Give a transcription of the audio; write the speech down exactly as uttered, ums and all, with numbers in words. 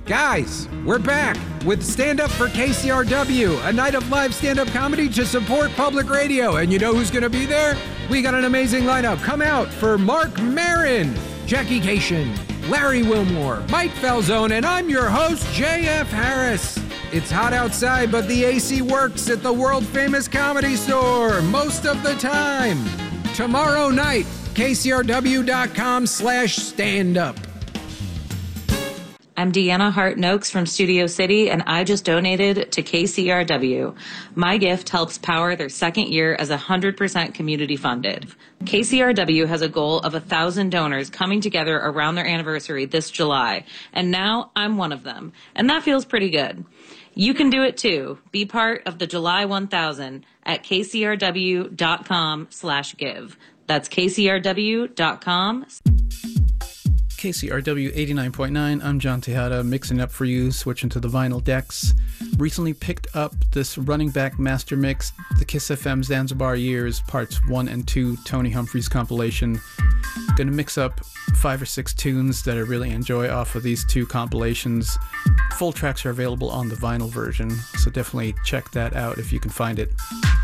Guys, we're back with Stand Up for K C R W, a night of live stand-up comedy to support public radio. And you know who's going to be there? We got an amazing lineup. Come out for Mark Maron, Jackie Cation, Larry Wilmore, Mike Falzone, and I'm your host, J F Harris. It's hot outside, but the A C works at the world-famous Comedy Store most of the time. Tomorrow night, K C R W dot com slash stand-up. I'm Deanna Hart-Noakes from Studio City, and I just donated to K C R W. My gift helps power their second year as one hundred percent community funded. K C R W has a goal of one thousand donors coming together around their anniversary this July, and now I'm one of them, and that feels pretty good. You can do it too. Be part of the July one thousand at K C R W dot com slash give. That's K C R W dot com. K C R W eighty-nine point nine, I'm John Tejada, mixing up for you, switching to the vinyl decks. Recently picked up this Running Back Master Mix, the Kiss F M Zanzibar Years, Parts one and two, Tony Humphries compilation. Gonna mix up five or six tunes that I really enjoy off of these two compilations. Full tracks are available on the vinyl version, so definitely check that out if you can find it.